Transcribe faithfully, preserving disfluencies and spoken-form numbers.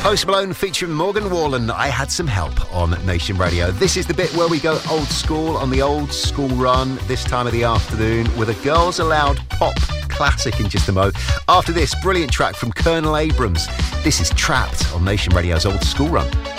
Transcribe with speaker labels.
Speaker 1: Post Malone featuring Morgan Wallen. I Had Some Help on Nation Radio. This is the bit where we go old school on the old school run this time of the afternoon with a Girls Aloud pop classic in just a mo. After this, brilliant track from Colonel Abrams. This is Trapped on Nation Radio's Old School Run.